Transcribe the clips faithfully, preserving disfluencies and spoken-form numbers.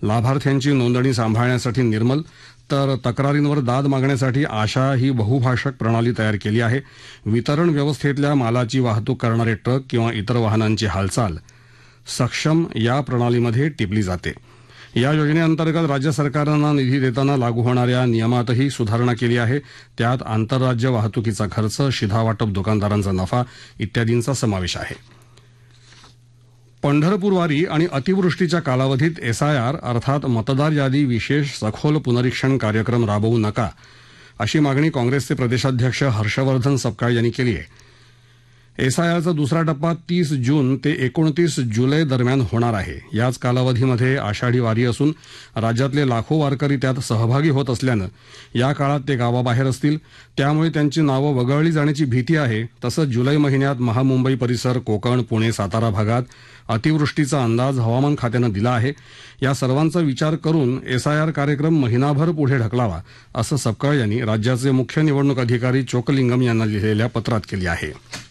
लाभार्थ्यांची नोंदणी सांभाळण्यासाठी निर्मल तर तक्रारींवर दाद मागण्यासाठी आशा ही बहुभाषक प्रणाली तयार केली आहे. वितरण व्यवस्थेतल्या मालाची वाहतूक करणारे ट्रक किंवा इतर वाहनांची हालचाल सक्षम या प्रणालीमध्ये टिपली जाते. या योजनेअंतर्गत राज्य सरकारांना निधी देताना लागू होणाऱ्या नियमातही सुधारणा केली आहे. त्यात आंतरराज्य वाहतुकीचा खर्च, शिधावाटप, दुकानदारांचा नफा इत्यादींचा समावेश आहे. पंढरपूर वारी आणि अतिवृष्टीच्या कालावधीत एसआयआर अर्थात मतदार यादी विशेष सखोल पुनरीक्षण कार्यक्रम राबवू नका अशी मागणी काँग्रेसचे प्रदेशाध्यक्ष हर्षवर्धन सपकाळ यांनी केली आहे. एसआयआरचा दुसरा टप्पा तीस जून ते एकोणतीस जुलै दरम्यान होणार आहे. याच कालावधीमध्ये आषाढी वारी असून राज्यातले लाखो वारकरी त्यात सहभागी होत असल्यानं या काळात ते गावाबाहेर असतील, त्यामुळे त्यांची नावं वगळली जाण्याची भीती आहे. तसंच जुलै महिन्यात महामुंबई परिसर, कोकण, पुणे, सातारा भागात अतिवृष्टीचा अंदाज हवामान खात्यानं दिला आहे. या सर्वांचा विचार करून एसआयआर कार्यक्रम महिनाभर पुढे ढकलावा असं सपकाळ यांनी राज्याचे मुख्य निवडणूक अधिकारी चोकलिंगम यांना लिहिलेल्या पत्रात केली आहे.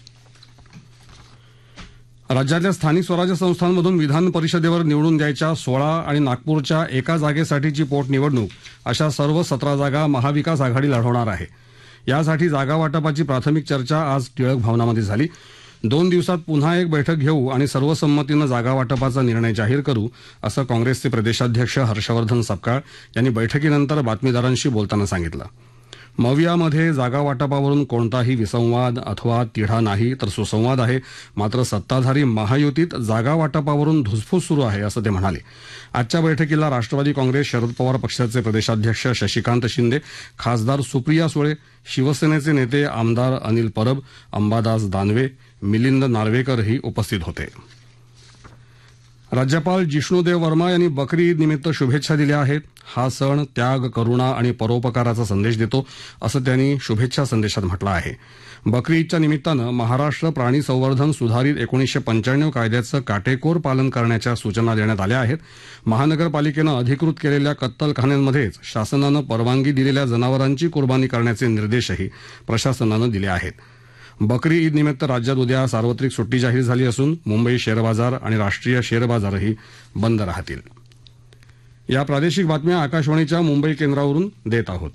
राज्यातल्या स्थानिक स्वराज्य संस्थांमधून विधान परिषदेवर निवडून द्यायच्या सोळा आणि नागपूरच्या एका जागेसाठीची पोटनिवडणूक अशा सर्व सतरा जागा महाविकास आघाडी लढवणार आहे. यासाठी जागा वाटपाची प्राथमिक चर्चा आज टिळक भवनामध्ये झाली. दोन दिवसात पुन्हा एक बैठक घेऊ आणि सर्वसंमतीनं जागा वाटपाचा निर्णय जाहीर करू असं काँग्रेसचे प्रदेशाध्यक्ष हर्षवर्धन सपकाळ यांनी बैठकीनंतर बातमीदारांशी बोलताना सांगितलं. मवियामध्ये जागा वाटपावरून कोणताही विसंवाद अथवा तिढा नाही तर सुसंवाद आहे. मात्र सत्ताधारी महायुतीत जागा वाटपावरून धुसफूस सुरू आहे असं ते म्हणाले. आजच्या बैठकीला राष्ट्रवादी काँग्रेस, शरद पवार पक्षाचे प्रदेशाध्यक्ष शशिकांत शिंदे, खासदार सुप्रिया सुळे, शिवसेनेचे नेते आमदार अनिल परब, अंबादास दानवे, मिलिंद नार्वेकरही उपस्थित होते. राज्यपाल जिष्णुदेव वर्मा यांनी बकरी ईद निमित्त शुभेच्छा दिल्या आहेत. हा सण त्याग, करुणा आणि परोपकाराचा संदेश देतो असं त्यांनी शुभेच्छा संदेशात म्हटलं आहे. बकरी ईदच्या निमित्तानं महाराष्ट्र प्राणी संवर्धन सुधारित एकोणीसशे पंच्याण्णव कायद्याचं काटेकोर पालन करण्याच्या सूचना देण्यात आल्या आहेत. महानगरपालिकेनं अधिकृत केलेल्या कत्तलखान्यांमध्येच शासनानं परवानगी दिलेल्या जनावरांची कुर्बानी करण्याचे निर्देशही प्रशासनानं दिले आहेत. बकरी ईद निमित्त राज्यात उद्या सार्वत्रिक सुट्टी जाहीर झाली असून मुंबई शेअर बाजार आणि राष्ट्रीय शेअर बाजारही बंद राहतील. या प्रादेशिक बातम्या आकाशवाणीच्या मुंबई केंद्रावरून देत आहोत.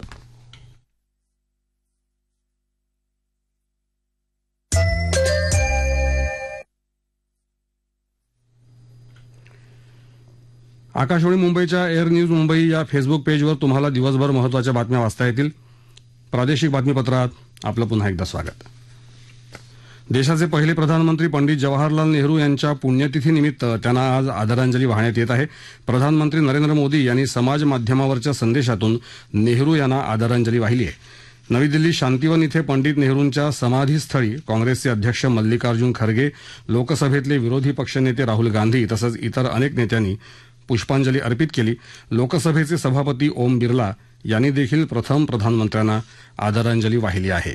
आकाशवाणी मुंबईच्या एअर न्यूज मुंबई या फेसबुक पेजवर तुम्हाला दिवसभर महत्त्वाच्या बातम्या वाचता येतील. प्रादेशिक बातमीपत्रात आपलं पुन्हा एकदा स्वागत. देशाचे पहिले प्रधानमंत्री पंडित जवाहरलाल नेहरू यांच्या पुण्यतिथीनिमित्त त्यांना आज आदरांजली वाहण्यात येत आहे. प्रधानमंत्री नरेंद्र मोदी यांनी समाज माध्यमावरच्या संदेशातून नेहरू यांना आदरांजली वाहिली आहे. नवी दिल्लीत शांतिवन इथे पंडित नेहरूंच्या समाधीस्थळी काँग्रेसचे अध्यक्ष मल्लिकार्जुन खरगे, लोकसभेतले विरोधी पक्षनेते राहुल गांधी तसंच इतर अनेक नेत्यांनी पुष्पांजली अर्पित केली. लोकसभेचे सभापती ओम बिर्ला यांनी देखील प्रथम प्रधानमंत्र्यांना आदरांजली वाहिली आहे.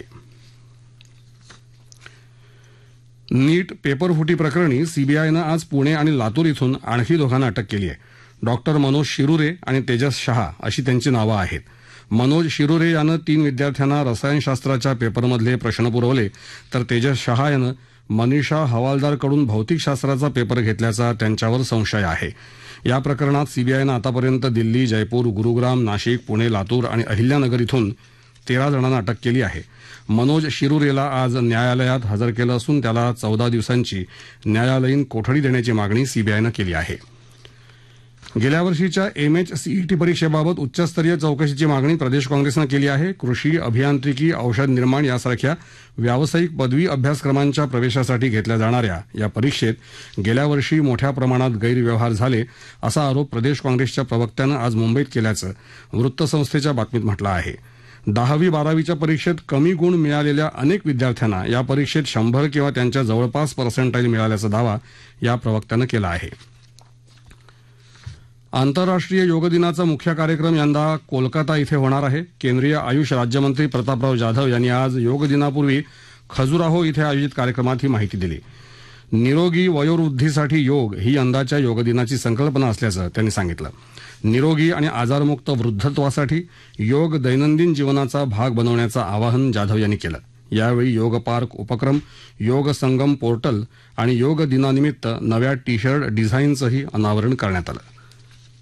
नीट पेपरफुटी प्रकरणी सीबीआयनं आज पुणे आणि लातूर इथून आणखी दोघांना अटक केली आहे. डॉक्टर मनोज शिरुरे आणि तेजस शहा अशी त्यांची नावं आहेत. मनोज शिरुरे यानं तीन विद्यार्थ्यांना रसायनशास्त्राच्या पेपरमधले प्रश्न पुरवले तर तेजस शहा यानं मनीषा हवालदारकडून भौतिकशास्त्राचा पेपर घेतल्याचा त्यांच्यावर संशय आहे. या प्रकरणात सीबीआयनं आतापर्यंत दिल्ली, जयपूर, गुरुग्राम, नाशिक, पुणे, लातूर आणि अहिल्यानगर इथून तेरा जणांना अटक केली आहे. मनोज शिरुरेला आज न्यायालयात हजर केलं असून त्याला चौदा दिवसांची न्यायालयीन कोठडी देण्याची मागणी सीबीआयनं केली आहे. गेल्या वर्षीच्या एमएचसीईटी परीक्षेबाबत उच्चस्तरीय चौकशीची मागणी प्रदेश काँग्रेसनं केली आहे. कृषी, अभियांत्रिकी, औषध निर्माण यासारख्या व्यावसायिक पदवी अभ्यासक्रमांच्या प्रवेशासाठी घेतल्या जाणाऱ्या या परीक्षेत गेल्या वर्षी मोठ्या प्रमाणात गैरव्यवहार झाले असा आरोप प्रदेश काँग्रेसच्या प्रवक्त्यानं आज मुंबईत केल्याचं वृत्तसंस्थेच्या बातमीत म्हटलं आहे. दहावी बारावीच्या परीक्षेत कमी गुण मिळालेल्या अनेक विद्यार्थ्यांना या परीक्षेत शंभर किंवा त्यांच्या जवळपास पर्सेंटाईल मिळाल्याचा दावा या प्रवक्त्यानं केला आहे. आंतरराष्ट्रीय योग दिनाचा मुख्य कार्यक्रम यंदा कोलकाता इथे होणार आहे. केंद्रीय आयुष राज्यमंत्री प्रतापराव जाधव यांनी आज योग दिनापूर्वी खजुराहो इथे आयोजित कार्यक्रमात ही माहिती दिली. निरोगी वयोवृद्धीसाठी योग ही यंदाच्या योग दिनाची संकल्पना असल्याचं त्यांनी सांगितलं. निरोगी आणि आजारमुक्त वृद्धत्वासाठी योग दैनंदिन जीवनाचा भाग बनवण्याचं आवाहन जाधव यांनी केलं. यावेळी योग पार्क उपक्रम, योग संगम पोर्टल आणि योग दिनानिमित्त नव्या टी शर्ट डिझाईनचंही अनावरण करण्यात आलं.